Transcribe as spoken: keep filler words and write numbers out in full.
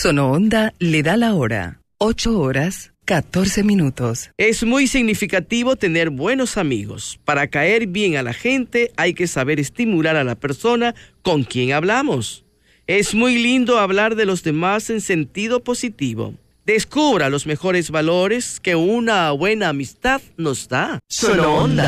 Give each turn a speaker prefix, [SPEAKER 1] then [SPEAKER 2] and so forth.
[SPEAKER 1] Sonoonda le da la hora. ocho horas, catorce minutos.
[SPEAKER 2] Es muy significativo tener buenos amigos. Para caer bien a la gente hay que saber estimular a la persona con quien hablamos. Es muy lindo hablar de los demás en sentido positivo. Descubra los mejores valores que una buena amistad nos da.
[SPEAKER 3] Sonoonda.